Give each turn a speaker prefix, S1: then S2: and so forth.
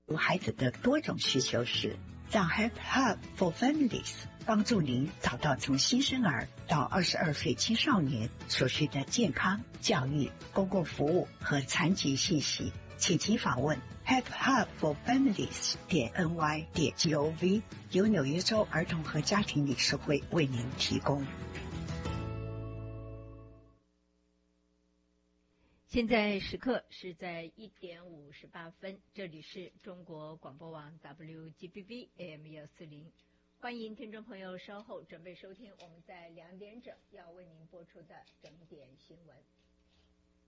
S1: 孩子的多种需求时，让 Help Hub for Families 帮助您找到从新生儿到22岁青少年所需的健康、教育、公共服务和残疾信息。请即访问 helphubforfamilies.ny.gov， 由纽约州儿童和家庭理事会为您提供。
S2: 现在时刻是在1点58分，这里是中国广播网 WGBV AM140，欢迎听众朋友稍后准备收听我们在2点整要为您播出的整点新闻。